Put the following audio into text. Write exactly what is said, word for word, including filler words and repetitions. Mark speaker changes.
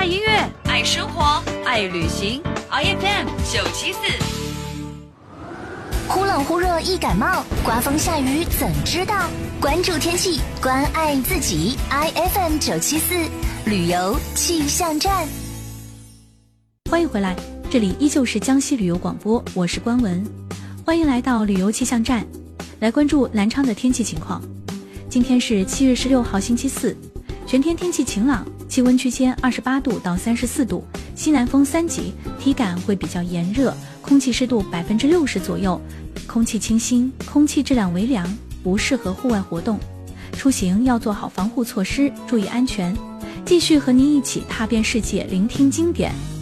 Speaker 1: 音乐，爱生活，爱旅行。I F M 九七四。
Speaker 2: 忽冷忽热易感冒，刮风下雨怎知道？关注天气，关爱自己。I F M 九七四旅游气象站。
Speaker 3: 欢迎回来，这里依旧是江西旅游广播，我是关文。欢迎来到旅游气象站，来关注南昌的天气情况。今天是七月十六号星期四，全天天气晴朗，气温区间二十八度到三十四度，西南风三级，体感会比较炎热，空气湿度百分之六十左右，空气清新，空气质量微凉，不适合户外活动。出行要做好防护措施，注意安全。继续和您一起踏遍世界，聆听经典。